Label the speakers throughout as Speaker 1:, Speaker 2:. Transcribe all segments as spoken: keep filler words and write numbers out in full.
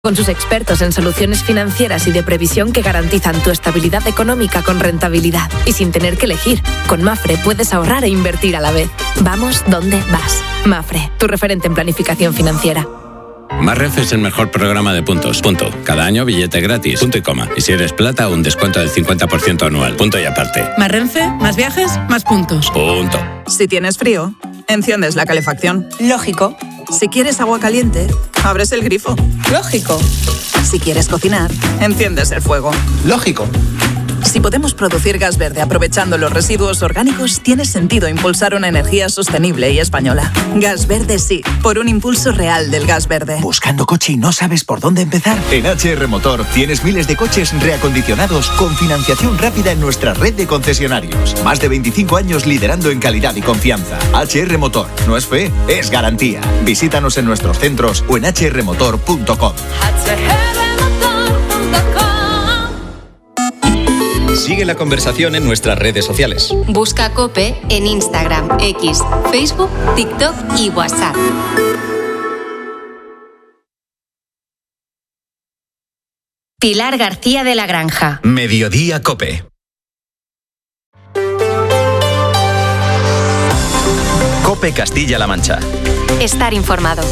Speaker 1: Con sus expertos en soluciones financieras y de previsión que garantizan tu estabilidad económica con rentabilidad y sin tener que elegir. Con Mafre puedes ahorrar e invertir a la vez. Vamos donde vas. Mafre, tu referente en planificación financiera.
Speaker 2: Más Renfe es el mejor programa de puntos. Punto. Cada año billete gratis. Punto y coma. Y si eres plata, un descuento del cincuenta por ciento anual. Punto y aparte.
Speaker 3: Más Renfe, más viajes, más puntos.
Speaker 2: Punto.
Speaker 4: Si tienes frío, enciendes la calefacción.
Speaker 5: Lógico.
Speaker 4: Si quieres agua caliente, abres el grifo.
Speaker 5: Lógico.
Speaker 4: Si quieres cocinar, enciendes el fuego.
Speaker 6: Lógico.
Speaker 4: Si podemos producir gas verde aprovechando los residuos orgánicos, tiene sentido impulsar una energía sostenible y española. Gas verde sí, por un impulso real del gas verde.
Speaker 6: ¿Buscando coche y no sabes por dónde empezar? En H R Motor tienes miles de coches reacondicionados con financiación rápida en nuestra red de concesionarios. Más de veinticinco años liderando en calidad y confianza. H R Motor, no es fe, es garantía. Visítanos en nuestros centros o en h r motor punto com.
Speaker 7: Sigue la conversación en nuestras redes sociales.
Speaker 8: Busca COPE en Instagram, X, Facebook, TikTok y WhatsApp. Pilar García de la Granja.
Speaker 7: Mediodía COPE. COPE Castilla-La Mancha.
Speaker 8: Estar informado.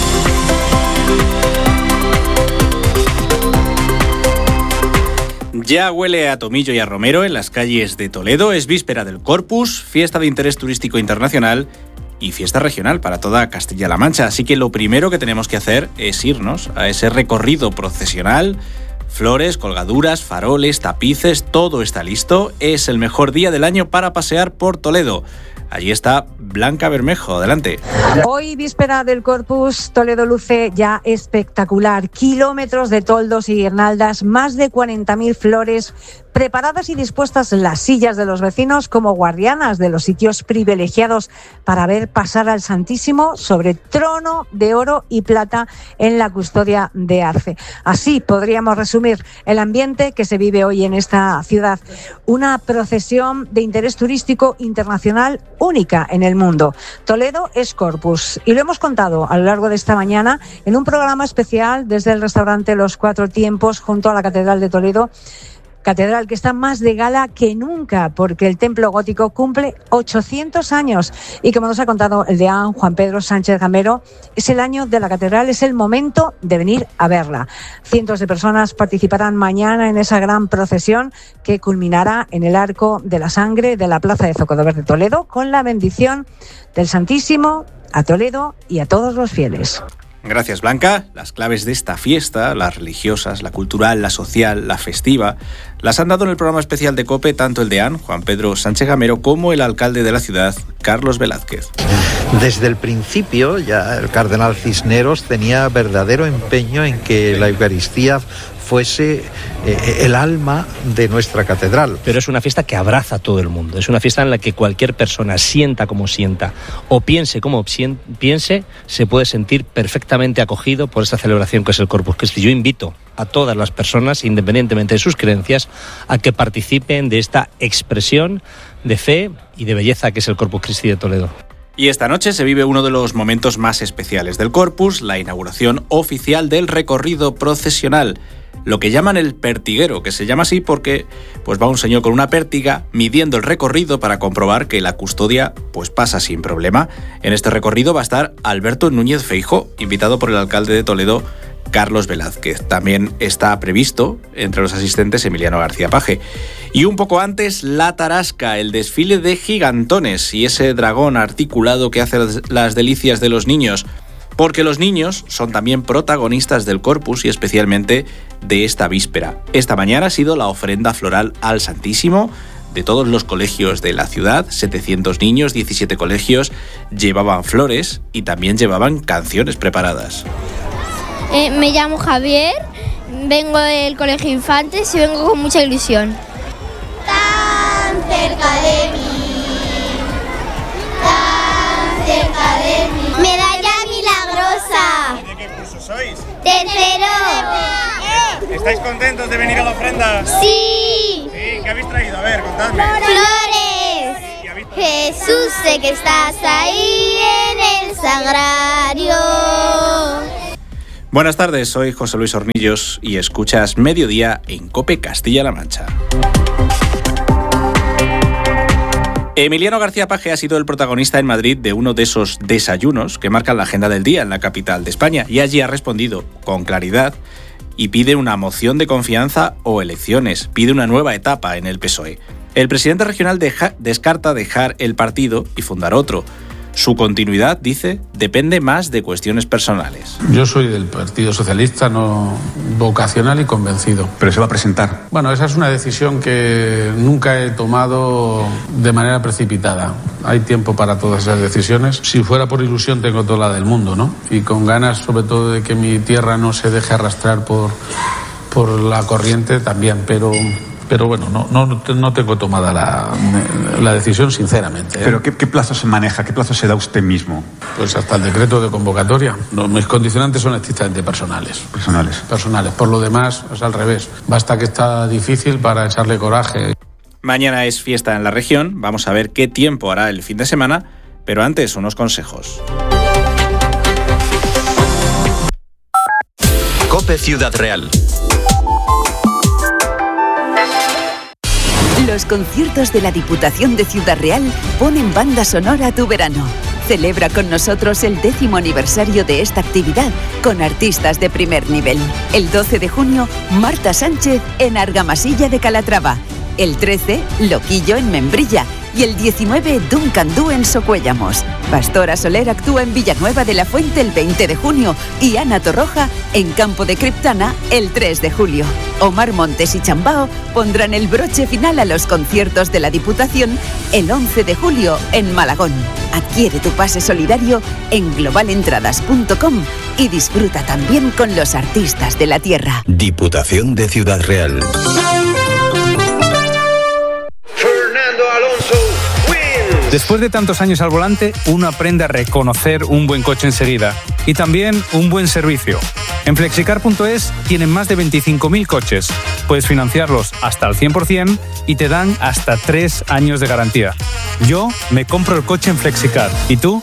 Speaker 9: Ya huele a tomillo y a romero en las calles de Toledo. Es víspera del Corpus, fiesta de interés turístico internacional y fiesta regional para toda Castilla-La Mancha. Así que lo primero que tenemos que hacer es irnos a ese recorrido procesional. Flores, colgaduras, faroles, tapices, todo está listo. Es el mejor día del año para pasear por Toledo. Allí está Blanca Bermejo, adelante.
Speaker 10: Hoy, víspera del Corpus, Toledo luce ya espectacular. Kilómetros de toldos y guirnaldas, más de cuarenta mil flores, preparadas y dispuestas las sillas de los vecinos como guardianas de los sitios privilegiados para ver pasar al Santísimo sobre trono de oro y plata en la custodia de Arce. Así podríamos resumir el ambiente que se vive hoy en esta ciudad. Una procesión de interés turístico internacional única en el mundo. Toledo es Corpus y lo hemos contado a lo largo de esta mañana en un programa especial desde el restaurante Los Cuatro Tiempos junto a la Catedral de Toledo. Catedral que está más de gala que nunca porque el templo gótico cumple ochocientos años y como nos ha contado el deán Juan Pedro Sánchez Gamero, es el año de la catedral, es el momento de venir a verla. Cientos de personas participarán mañana en esa gran procesión que culminará en el Arco de la Sangre de la Plaza de Zocodover de Toledo con la bendición del Santísimo a Toledo y a todos los fieles.
Speaker 9: Gracias, Blanca. Las claves de esta fiesta, las religiosas, la cultural, la social, la festiva, las han dado en el programa especial de COPE tanto el deán, Juan Pedro Sánchez Gamero, como el alcalde de la ciudad, Carlos Velázquez.
Speaker 11: Desde el principio, ya el cardenal Cisneros tenía verdadero empeño en que la Eucaristía fuese eh, el alma de nuestra catedral.
Speaker 12: Pero es una fiesta que abraza a todo el mundo, es una fiesta en la que cualquier persona sienta como sienta o piense como piense, se puede sentir perfectamente acogido por esta celebración que es el Corpus Christi. Yo invito a todas las personas, independientemente de sus creencias, a que participen de esta expresión de fe y de belleza que es el Corpus Christi de Toledo.
Speaker 9: Y esta noche se vive uno de los momentos más especiales del Corpus, la inauguración oficial del recorrido procesional, lo que llaman el pertiguero, que se llama así porque pues va un señor con una pértiga midiendo el recorrido para comprobar que la custodia pues pasa sin problema. En este recorrido va a estar Alberto Núñez Feijóo, invitado por el alcalde de Toledo, Carlos Velázquez. También está previsto entre los asistentes Emiliano García Paje. Y un poco antes, la tarasca, el desfile de gigantones y ese dragón articulado que hace las delicias de los niños. Porque los niños son también protagonistas del Corpus y especialmente de esta víspera. Esta mañana ha sido la ofrenda floral al Santísimo de todos los colegios de la ciudad. setecientos niños, diecisiete colegios llevaban flores y también llevaban canciones preparadas.
Speaker 13: Eh, me llamo Javier, vengo del Colegio Infantes y vengo con mucha ilusión.
Speaker 14: Tan cerca de mí, tan cerca de mí. Medalla milagrosa.
Speaker 15: ¿De qué curso sois?
Speaker 14: Tercero.
Speaker 15: ¿Estáis contentos de venir a la ofrenda?
Speaker 14: Sí.
Speaker 15: Sí, ¿qué habéis traído? A ver, contadme.
Speaker 14: Flores. Jesús, sé que estás ahí en el sagrario.
Speaker 9: Buenas tardes, soy José Luis Hornillos y escuchas Mediodía en COPE Castilla-La Mancha. Emiliano García Paje ha sido el protagonista en Madrid de uno de esos desayunos que marcan la agenda del día en la capital de España y allí ha respondido con claridad y pide una moción de confianza o elecciones, pide una nueva etapa en el P S O E. El presidente regional deja, descarta dejar el partido y fundar otro. Su continuidad, dice, depende más de cuestiones personales.
Speaker 5: Yo soy del Partido Socialista, no vocacional y convencido.
Speaker 16: ¿Pero se va a presentar?
Speaker 5: Bueno, esa es una decisión que nunca he tomado de manera precipitada. Hay tiempo para todas esas decisiones. Si fuera por ilusión, tengo toda la del mundo, ¿no? Y con ganas, sobre todo, de que mi tierra no se deje arrastrar por, por la corriente también, pero... Pero bueno, no, no, no tengo tomada la, la decisión, sinceramente. ¿eh?
Speaker 16: ¿Pero qué, qué plazo se maneja? ¿Qué plazo se da usted mismo?
Speaker 5: Pues hasta el decreto de convocatoria. No, mis condicionantes son estrictamente personales.
Speaker 16: ¿Personales?
Speaker 5: Personales. Por lo demás, es al revés. Basta que está difícil para echarle coraje.
Speaker 9: Mañana es fiesta en la región. Vamos a ver qué tiempo hará el fin de semana. Pero antes, unos consejos.
Speaker 7: COPE Ciudad Real.
Speaker 17: Los conciertos de la Diputación de Ciudad Real ponen banda sonora a tu verano. Celebra con nosotros el décimo aniversario de esta actividad con artistas de primer nivel. El doce de junio, Marta Sánchez en Argamasilla de Calatrava. El trece, Loquillo en Membrilla. Y el diecinueve, Duncan Du en Socuéllamos. Pastora Soler actúa en Villanueva de la Fuente el veinte de junio y Ana Torroja en Campo de Criptana el tres de julio. Omar Montes y Chambao pondrán el broche final a los conciertos de la Diputación el once de julio en Malagón. Adquiere tu pase solidario en global entradas punto com y disfruta también con los artistas de la tierra.
Speaker 18: Diputación de Ciudad Real.
Speaker 19: Después de tantos años al volante, uno aprende a reconocer un buen coche enseguida y también un buen servicio. En flexicar punto es tienen más de veinticinco mil coches. Puedes financiarlos hasta al cien por ciento y te dan hasta tres años de garantía. Yo me compro el coche en Flexicar. ¿Y tú?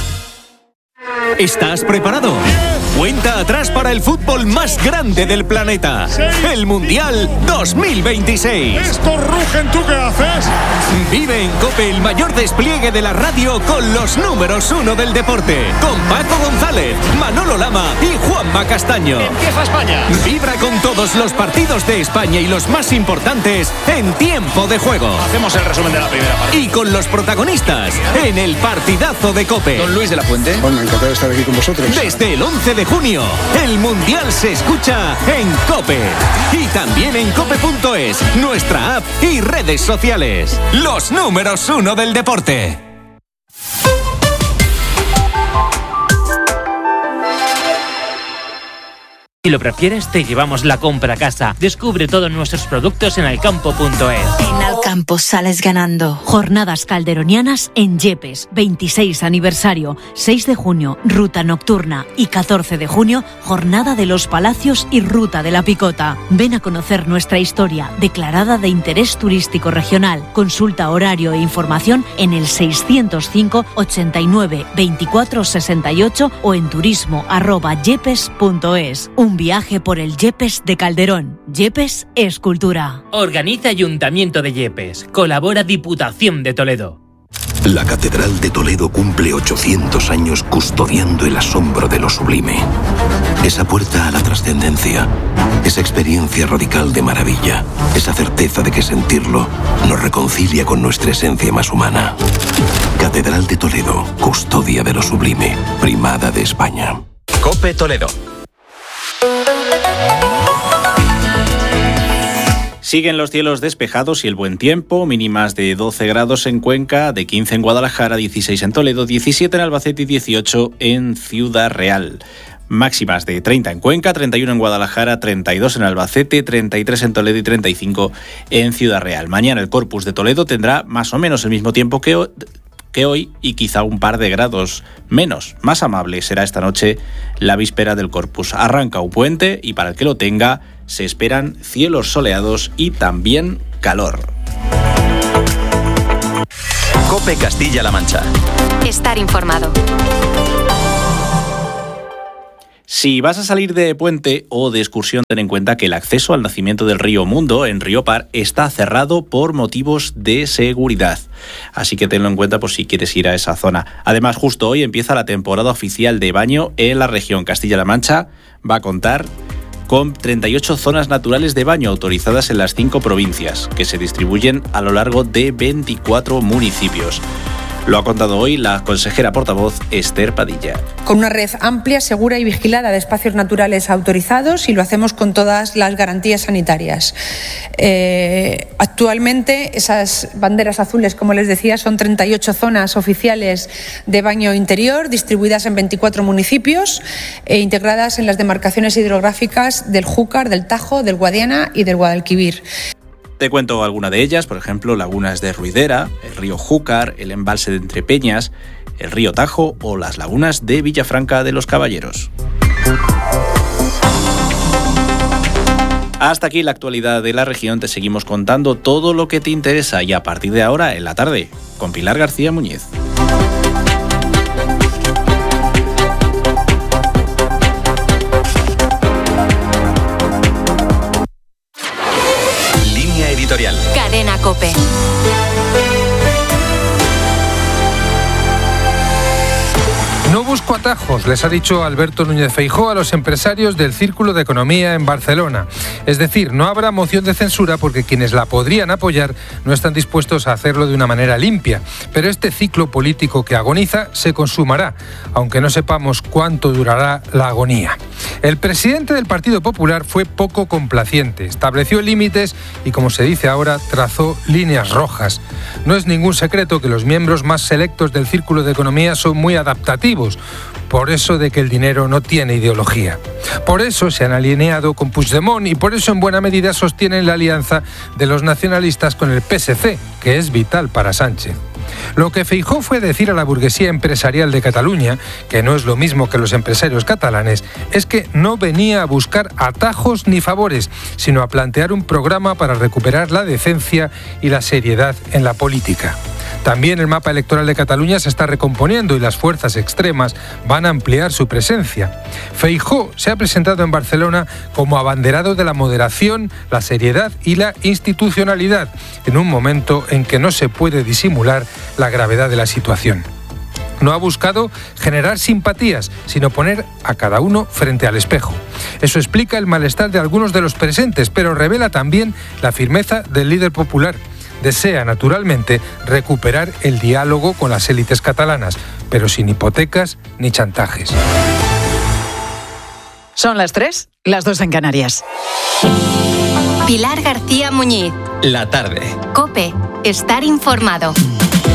Speaker 20: ¿Estás preparado? Cuenta atrás para el fútbol más grande del planeta. El Mundial dos mil veintiséis.
Speaker 21: ¡Estos rugen! ¿Tú qué haces?
Speaker 20: Vive en COPE el mayor despliegue de la radio con los números uno del deporte. Con Paco González, Manolo Lama y Juanma Castaño.
Speaker 21: ¡Empieza España!
Speaker 20: Vibra con todos los partidos de España y los más importantes en tiempo de juego.
Speaker 21: Hacemos el resumen de la primera parte.
Speaker 20: Y con los protagonistas en el partidazo de COPE.
Speaker 22: Don Luis de la Fuente.
Speaker 23: Bueno, encantado de estar aquí con vosotros.
Speaker 20: Desde el once de junio, el Mundial se escucha en COPE. Y también en cope punto es, nuestra app y redes sociales. Los números uno del deporte.
Speaker 24: Si lo prefieres, te llevamos la compra a casa. Descubre todos nuestros productos en alcampo punto es.
Speaker 25: En Alcampo sales ganando. Jornadas calderonianas en Yepes, veintiséis aniversario, seis de junio, ruta nocturna y catorce de junio, jornada de los Palacios y ruta de la Picota. Ven a conocer nuestra historia, declarada de interés turístico regional. Consulta horario e información en el seiscientos cinco, ochenta y nueve, veinticuatro, sesenta y ocho o en turismo arroba yepes punto es. Un viaje por el Yepes de Calderón. Yepes es cultura.
Speaker 24: Organiza Ayuntamiento de Yepes. Colabora Diputación de Toledo.
Speaker 18: La Catedral de Toledo cumple ochocientos años custodiando el asombro de lo sublime. Esa puerta a la trascendencia, esa experiencia radical de maravilla, esa certeza de que sentirlo nos reconcilia con nuestra esencia más humana. Catedral de Toledo, custodia de lo sublime, primada de España.
Speaker 7: COPE Toledo.
Speaker 9: Siguen los cielos despejados y el buen tiempo, mínimas de doce grados en Cuenca, de quince en Guadalajara, dieciséis en Toledo, diecisiete en Albacete y dieciocho en Ciudad Real. Máximas de treinta en Cuenca, treinta y uno en Guadalajara, treinta y dos en Albacete, treinta y tres en Toledo y treinta y cinco en Ciudad Real. Mañana el Corpus de Toledo tendrá más o menos el mismo tiempo que hoy, que hoy y quizá un par de grados menos. Más amable será esta noche la víspera del Corpus. Arranca un puente y para el que lo tenga se esperan cielos soleados y también calor.
Speaker 7: COPE Castilla-La Mancha.
Speaker 8: Estar informado.
Speaker 9: Si vas a salir de puente o de excursión, ten en cuenta que el acceso al nacimiento del río Mundo en Riopar está cerrado por motivos de seguridad. Así que tenlo en cuenta por si quieres ir a esa zona. Además, justo hoy empieza la temporada oficial de baño en la región Castilla-La Mancha. Va a contar con treinta y ocho zonas naturales de baño autorizadas en las cinco provincias, que se distribuyen a lo largo de veinticuatro municipios. Lo ha contado hoy la consejera portavoz Esther Padilla.
Speaker 1: Con una red amplia, segura y vigilada de espacios naturales autorizados, y lo hacemos con todas las garantías sanitarias. Eh, actualmente esas banderas azules, como les decía, son treinta y ocho zonas oficiales de baño interior distribuidas en veinticuatro municipios e integradas en las demarcaciones hidrográficas del Júcar, del Tajo, del Guadiana y del Guadalquivir.
Speaker 9: Te cuento alguna de ellas, por ejemplo, lagunas de Ruidera, el río Júcar, el embalse de Entrepeñas, el río Tajo o las lagunas de Villafranca de los Caballeros. Hasta aquí la actualidad de la región. Te seguimos contando todo lo que te interesa y a partir de ahora en la tarde con Pilar García Muñiz.
Speaker 8: Cadena COPE.
Speaker 2: No busco atajos, les ha dicho Alberto Núñez Feijóo a los empresarios del Círculo de Economía en Barcelona. Es decir, no habrá moción de censura porque quienes la podrían apoyar no están dispuestos a hacerlo de una manera limpia. Pero este ciclo político que agoniza se consumará, aunque no sepamos cuánto durará la agonía. El presidente del Partido Popular fue poco complaciente, estableció límites y, como se dice ahora, trazó líneas rojas. No es ningún secreto que los miembros más selectos del Círculo de Economía son muy adaptativos, por eso de que el dinero no tiene ideología. Por eso se han alineado con Puigdemont y por eso en buena medida sostienen la alianza de los nacionalistas con el P S C, que es vital para Sánchez. Lo que Feijóo fue decir a la burguesía empresarial de Cataluña, que no es lo mismo que los empresarios catalanes, es que no venía a buscar atajos ni favores, sino a plantear un programa para recuperar la decencia y la seriedad en la política. También el mapa electoral de Cataluña se está recomponiendo y las fuerzas extremas van a ampliar su presencia. Feijóo se ha presentado en Barcelona como abanderado de la moderación, la seriedad y la institucionalidad, en un momento en que no se puede disimular la gravedad de la situación. No ha buscado generar simpatías, sino poner a cada uno frente al espejo. Eso explica el malestar de algunos de los presentes, pero revela también la firmeza del líder popular. Desea, naturalmente, recuperar el diálogo con las élites catalanas, pero sin hipotecas ni chantajes.
Speaker 3: Son las tres, las dos en Canarias.
Speaker 8: Pilar García Muñiz.
Speaker 20: La tarde.
Speaker 8: COPE. Estar informado.